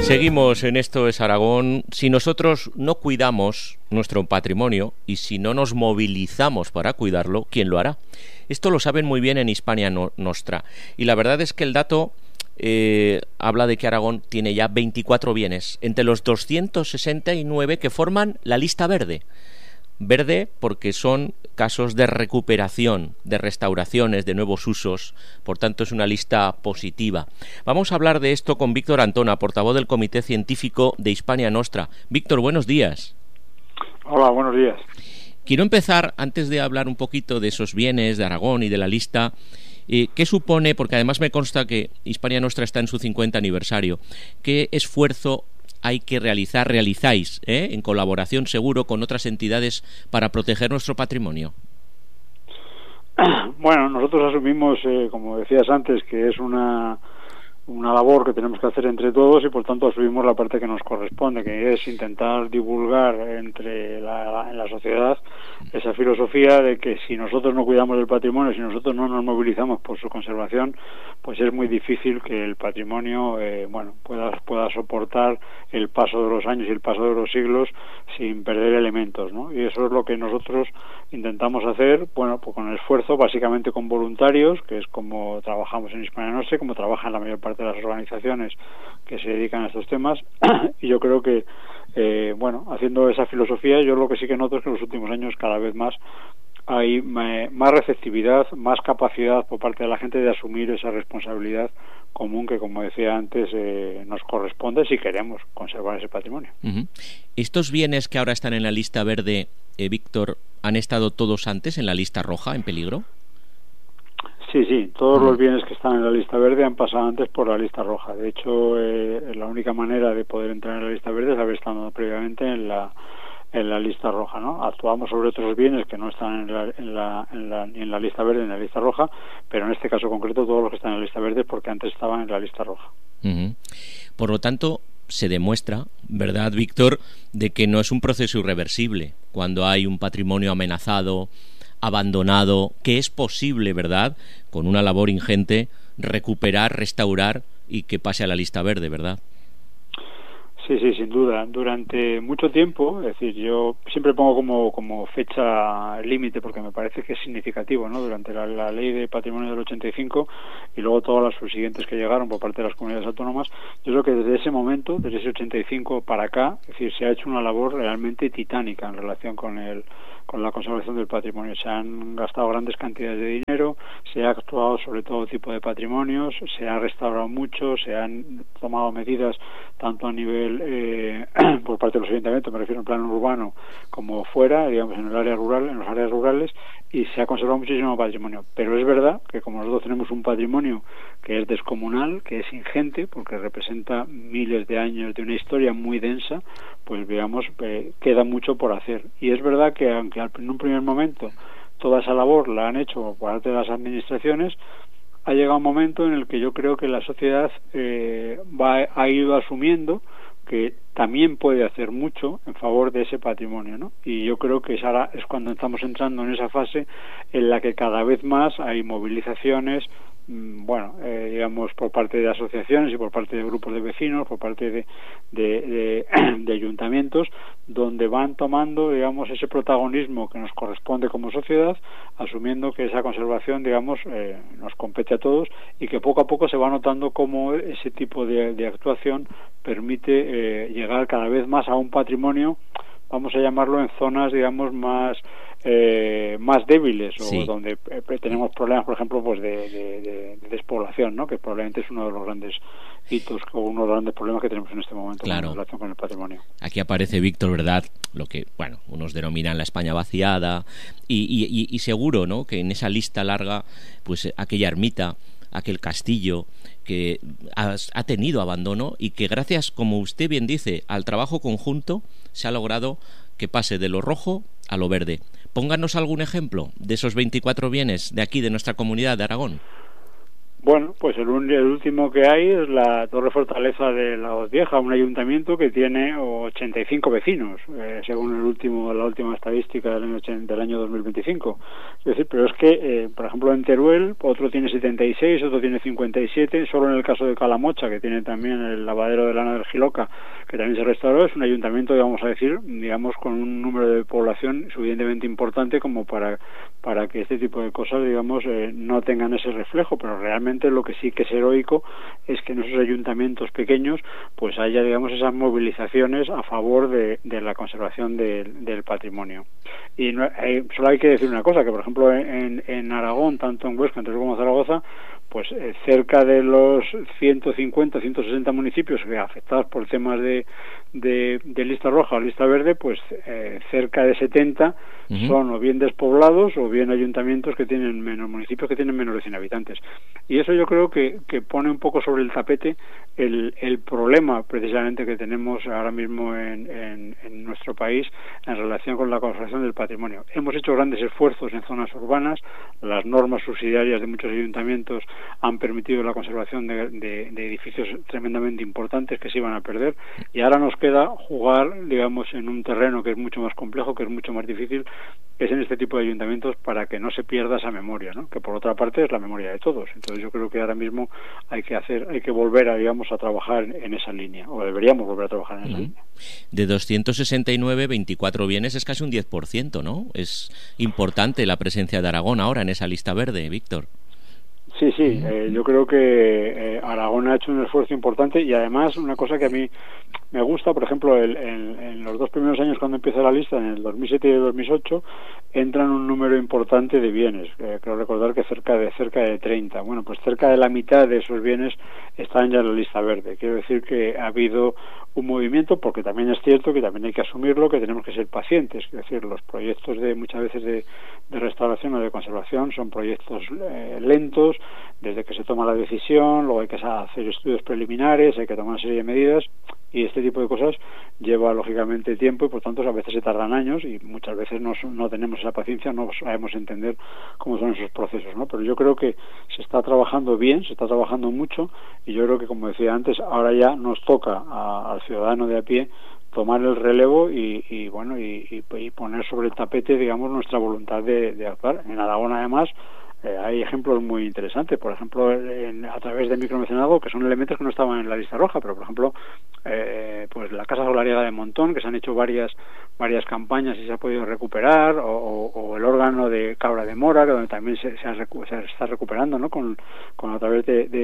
Seguimos en Esto es Aragón. Si nosotros no cuidamos nuestro patrimonio y si no nos movilizamos para cuidarlo, ¿quién lo hará? Esto lo saben muy bien en Hispania Nostra. Y la verdad es que el dato habla de que Aragón tiene ya 24 bienes, entre los 269 que forman la lista verde. Verde porque son casos de recuperación, de restauraciones, de nuevos usos, por tanto es una lista positiva. Vamos a hablar de esto con Víctor Antona, portavoz del Comité Científico de Hispania Nostra. Víctor, buenos días. Hola, buenos días. Quiero empezar, antes de hablar un poquito de esos bienes de Aragón y de la lista, ¿qué supone? Porque además me consta que Hispania Nostra está en su 50 aniversario. ¿Qué esfuerzo hay que realizáis, en colaboración seguro con otras entidades para proteger nuestro patrimonio? Bueno, nosotros asumimos, como decías antes, que es una labor que tenemos que hacer entre todos y por tanto asumimos la parte que nos corresponde, que es intentar divulgar en la sociedad esa filosofía de que si nosotros no cuidamos del patrimonio, si nosotros no nos movilizamos por su conservación, pues es muy difícil que el patrimonio pueda soportar el paso de los años y el paso de los siglos sin perder elementos, ¿no? Y eso es lo que nosotros intentamos hacer, pues con esfuerzo, básicamente con voluntarios, que es como trabajamos en Hispania Nostra, como trabajan la mayor parte de las organizaciones que se dedican a estos temas. Y yo creo que haciendo esa filosofía, yo lo que sí que noto es que en los últimos años cada vez más hay más receptividad, más capacidad por parte de la gente de asumir esa responsabilidad común que, como decía antes, nos corresponde si queremos conservar ese patrimonio. Uh-huh. ¿Estos bienes que ahora están en la lista verde, Víctor, han estado todos antes en la lista roja, en peligro? Sí, todos los bienes que están en la lista verde han pasado antes por la lista roja. De hecho, la única manera de poder entrar en la lista verde es haber estado previamente en la lista roja, ¿no? Actuamos sobre otros bienes que no están ni en la lista verde ni en la lista roja, pero en este caso concreto todos los que están en la lista verde es porque antes estaban en la lista roja. Uh-huh. Por lo tanto, se demuestra, ¿verdad, Víctor?, de que no es un proceso irreversible cuando hay un patrimonio amenazado, abandonado, que es posible, ¿verdad?, con una labor ingente, recuperar, restaurar y que pase a la lista verde, ¿verdad? Sí, sin duda. Durante mucho tiempo, es decir, yo siempre pongo como fecha límite porque me parece que es significativo, ¿no? Durante la ley de patrimonio del 85 y luego todas las subsiguientes que llegaron por parte de las comunidades autónomas, yo creo que desde ese momento, desde ese 85 para acá, es decir, se ha hecho una labor realmente titánica en relación con la conservación del patrimonio. Se han gastado grandes cantidades de dinero, se ha actuado sobre todo tipo de patrimonios, se ha restaurado mucho, se han tomado medidas tanto a nivel por parte de los ayuntamientos, me refiero en plano urbano, como fuera, digamos en el área rural, en las áreas rurales, y se ha conservado muchísimo patrimonio. Pero es verdad que como nosotros tenemos un patrimonio que es descomunal, que es ingente, porque representa miles de años de una historia muy densa, pues veamos, queda mucho por hacer. Y es verdad que aunque en un primer momento toda esa labor la han hecho por parte de las administraciones, ha llegado un momento en el que yo creo que la sociedad ha ido asumiendo que también puede hacer mucho en favor de ese patrimonio, ¿no? Y yo creo que ahora es cuando estamos entrando en esa fase en la que cada vez más hay movilizaciones, digamos, por parte de asociaciones y por parte de grupos de vecinos, por parte de ayuntamientos, donde van tomando, digamos, ese protagonismo que nos corresponde como sociedad, asumiendo que esa conservación, digamos, nos compete a todos y que poco a poco se va notando cómo ese tipo de actuación permite llegar cada vez más a un patrimonio, vamos a llamarlo, en zonas, digamos, más débiles, o donde tenemos problemas, por ejemplo, pues de despoblación, ¿no? Que probablemente es uno de los grandes hitos o uno de los grandes problemas que tenemos en este momento, claro, en relación con el patrimonio. Aquí aparece, Víctor, ¿verdad?, lo que, unos denominan la España vaciada y seguro, ¿no?, que en esa lista larga, pues aquella ermita, aquel castillo que ha tenido abandono y que gracias, como usted bien dice, al trabajo conjunto se ha logrado que pase de lo rojo a lo verde. Pónganos algún ejemplo de esos 24 bienes de aquí, de nuestra comunidad de Aragón. Bueno, pues el último que hay es la Torre Fortaleza de la Hoz Vieja, un ayuntamiento que tiene 85 vecinos, según la última estadística del año 2025. Es decir, pero es que, por ejemplo, en Teruel, otro tiene 76, otro tiene 57, solo en el caso de Calamocha, que tiene también el lavadero de lana del Giloca, que también se restauró, es un ayuntamiento, vamos a decir, con un número de población suficientemente importante como para que este tipo de cosas, no tengan ese reflejo, pero realmente lo que sí que es heroico es que en esos ayuntamientos pequeños pues haya, esas movilizaciones a favor de la conservación del patrimonio. Y solo hay que decir una cosa, que por ejemplo en Aragón, tanto en Huesca, en Teruel como en Zaragoza, pues cerca de los 150, 160 municipios afectados por temas de lista roja o lista verde, pues cerca de 70 son o bien despoblados o bien ayuntamientos que tienen municipios que tienen menos de 100 habitantes. Y eso yo creo que pone un poco sobre el tapete el problema precisamente que tenemos ahora mismo en nuestro país en relación con la conservación del patrimonio. Hemos hecho grandes esfuerzos en zonas urbanas, las normas subsidiarias de muchos ayuntamientos han permitido la conservación de edificios tremendamente importantes que se iban a perder, y ahora nos queda jugar, en un terreno que es mucho más complejo, que es mucho más difícil, que es en este tipo de ayuntamientos, para que no se pierda esa memoria, ¿no? Que por otra parte es la memoria de todos. Entonces yo creo que ahora mismo hay que volver a trabajar en esa línea, o deberíamos volver a trabajar en esa línea. De 269, 24 bienes es casi un 10%, ¿no? Es importante la presencia de Aragón ahora en esa lista verde, Víctor. Sí, yo creo que Aragón ha hecho un esfuerzo importante, y además una cosa que a mí me gusta, por ejemplo, en los dos primeros años cuando empieza la lista, en el 2007 y el 2008, entran un número importante de bienes, creo recordar que cerca de 30. Bueno, pues cerca de la mitad de esos bienes están ya en la lista verde. Quiero decir que ha habido un movimiento, porque también es cierto que también hay que asumirlo, que tenemos que ser pacientes. Es decir, los proyectos muchas veces de restauración o de conservación son proyectos lentos, desde que se toma la decisión, luego hay que hacer estudios preliminares, hay que tomar una serie de medidas, y este tipo de cosas lleva lógicamente tiempo, y por tanto a veces se tardan años, y muchas veces no tenemos esa paciencia, no sabemos entender cómo son esos procesos, ¿no? Pero yo creo que se está trabajando bien, se está trabajando mucho, y yo creo que, como decía antes, ahora ya nos toca al ciudadano de a pie tomar el relevo y poner sobre el tapete, nuestra voluntad de actuar. En Aragón, además, hay ejemplos muy interesantes, por ejemplo, a través de micromecenazgo, que son elementos que no estaban en la lista roja, pero por ejemplo, pues la Casa Solariega de Montón, que se han hecho varias campañas y se ha podido recuperar, o el órgano de Cabra de Mora, que donde también se está recuperando, ¿no? Con a través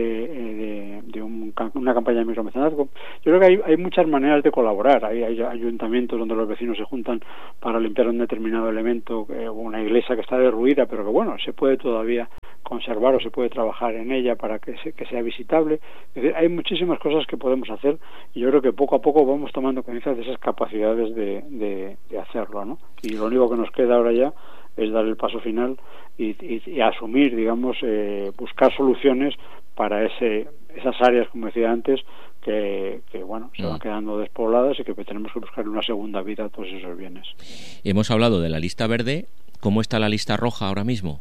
de una campaña de micromecenazgo. Yo creo que hay muchas maneras de colaborar. Hay ayuntamientos donde los vecinos se juntan para limpiar un determinado elemento, una iglesia que está derruida, pero que se puede todavía conservar, o se puede trabajar en ella para que sea visitable. Es decir, hay muchísimas cosas que podemos hacer, y yo creo que poco a poco vamos tomando conciencia de esas capacidades de hacerlo, ¿no? Y lo único que nos queda ahora ya es dar el paso final y asumir, buscar soluciones para esas áreas, como decía antes, que se van quedando despobladas, y que tenemos que buscar una segunda vida a todos esos bienes. Hemos hablado de la lista verde. ¿Cómo está la lista roja ahora mismo?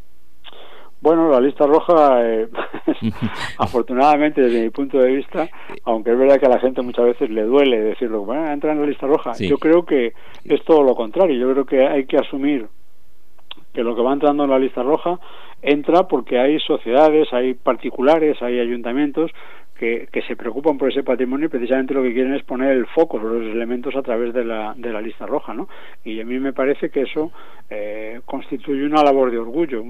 Bueno, la lista roja, afortunadamente, desde mi punto de vista, aunque es verdad que a la gente muchas veces le duele decirlo, entra en la lista roja, sí. Yo creo que es todo lo contrario. Yo creo que hay que asumir que lo que va entrando en la lista roja entra porque hay sociedades, hay particulares, hay ayuntamientos que se preocupan por ese patrimonio, y precisamente lo que quieren es poner el foco sobre los elementos a través de la lista roja, ¿no? Y a mí me parece que eso constituye una labor de orgullo,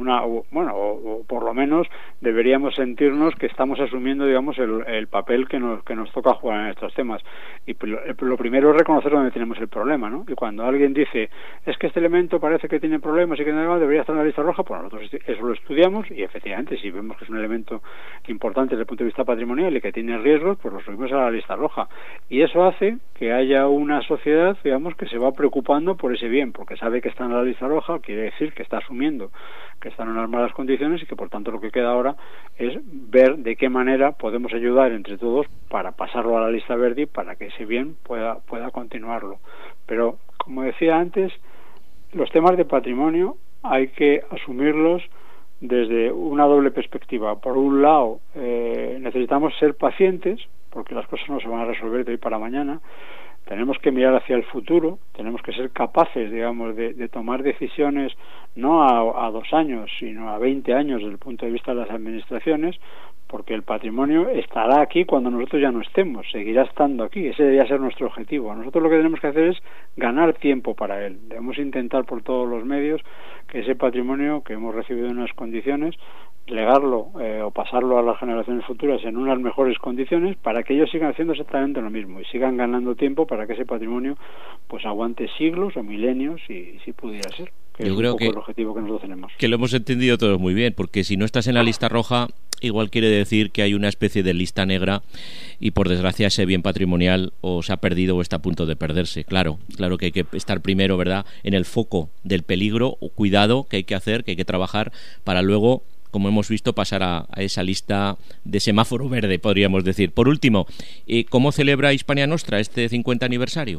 o por lo menos deberíamos sentirnos que estamos asumiendo, el papel que nos toca jugar en estos temas. Y lo primero es reconocer dónde tenemos el problema, ¿no? Y cuando alguien dice, es que este elemento parece que tiene problemas y que no debería estar en la lista roja, pues nosotros eso lo estudiamos, y efectivamente, si vemos que es un elemento importante desde el punto de vista patrimonial y que tiene riesgos, pues lo subimos a la lista roja. Y eso hace que haya una sociedad, que se va preocupando por ese bien, porque sabe que está en la lista roja, quiere decir que está asumiendo que están en unas malas condiciones, y que por tanto lo que queda ahora es ver de qué manera podemos ayudar entre todos para pasarlo a la lista verde, y para que ese bien pueda continuarlo. Pero, como decía antes, los temas de patrimonio hay que asumirlos desde una doble perspectiva. Por un lado, necesitamos ser pacientes, porque las cosas no se van a resolver de hoy para mañana. Tenemos que mirar hacia el futuro, tenemos que ser capaces, digamos, de tomar decisiones no a 2 años, sino a 20 años desde el punto de vista de las administraciones, porque el patrimonio estará aquí cuando nosotros ya no estemos, seguirá estando aquí, ese debería ser nuestro objetivo. Nosotros lo que tenemos que hacer es ganar tiempo para él. Debemos intentar por todos los medios que ese patrimonio que hemos recibido en unas condiciones, legarlo o pasarlo a las generaciones futuras en unas mejores condiciones para que ellos sigan haciendo exactamente lo mismo y sigan ganando tiempo para que ese patrimonio pues aguante siglos o milenios si pudiera ser. Yo creo que el objetivo que nosotros tenemos. Que lo hemos entendido todos muy bien, porque si no estás en la lista roja, igual quiere decir que hay una especie de lista negra y por desgracia ese bien patrimonial o se ha perdido o está a punto de perderse. Claro que hay que estar primero, ¿verdad?, en el foco del peligro o cuidado que hay que hacer, que hay que trabajar para luego, como hemos visto, pasar a esa lista de semáforo verde, podríamos decir. Por último, ¿cómo celebra Hispania Nostra este 50 aniversario?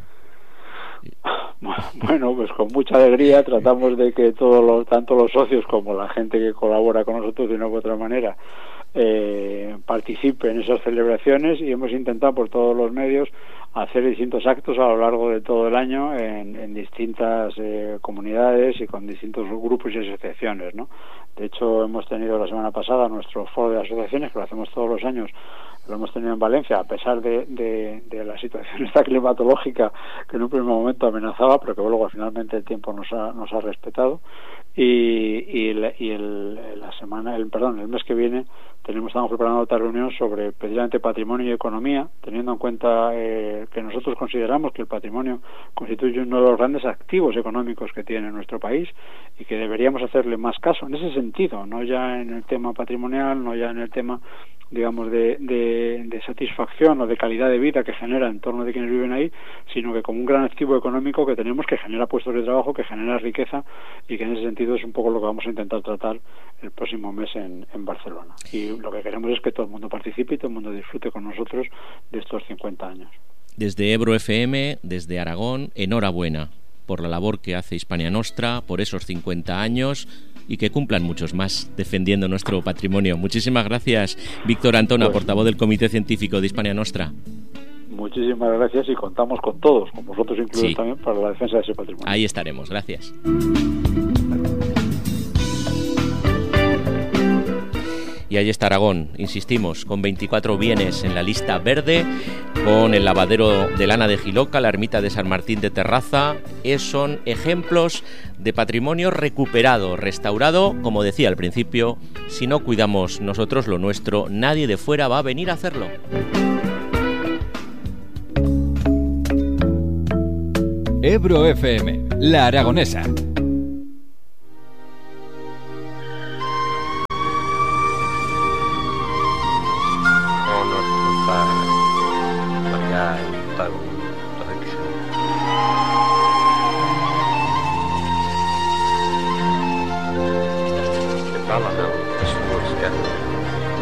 Bueno, pues con mucha alegría tratamos de que tanto los socios como la gente que colabora con nosotros de una u otra manera participe en esas celebraciones, y hemos intentado por todos los medios hacer distintos actos a lo largo de todo el año en distintas comunidades y con distintos grupos y asociaciones, ¿no? De hecho, hemos tenido la semana pasada nuestro foro de asociaciones, que lo hacemos todos los años. Lo hemos tenido en Valencia, a pesar de la situación esta climatológica que en un primer momento amenazaba, pero que luego finalmente el tiempo nos ha respetado. El mes que viene estamos preparando otra reunión sobre precisamente patrimonio y economía, teniendo en cuenta que nosotros consideramos que el patrimonio constituye uno de los grandes activos económicos que tiene nuestro país y que deberíamos hacerle más caso en ese sentido, no ya en el tema patrimonial, no ya en el tema, digamos, de satisfacción o de calidad de vida que genera en torno de quienes viven ahí, sino que como un gran activo económico que tenemos, que genera puestos de trabajo, que genera riqueza, y que en ese sentido es un poco lo que vamos a intentar tratar el próximo mes en Barcelona. Y lo que queremos es que todo el mundo participe y todo el mundo disfrute con nosotros de estos 50 años. Desde Ebro FM, desde Aragón, enhorabuena por la labor que hace Hispania Nostra, por esos 50 años, y que cumplan muchos más defendiendo nuestro patrimonio. Muchísimas gracias, Víctor Antona, portavoz del Comité Científico de Hispania Nostra. Muchísimas gracias, y contamos con todos, con vosotros incluidos también, para la defensa de ese patrimonio. Ahí estaremos, gracias. Y ahí está Aragón, insistimos, con 24 bienes en la lista verde, con el lavadero de Lana de Jiloca, la ermita de San Martín de Terraza. Son ejemplos de patrimonio recuperado, restaurado. Como decía al principio, si no cuidamos nosotros lo nuestro, nadie de fuera va a venir a hacerlo. Ebro FM, La Aragonesa. Nada,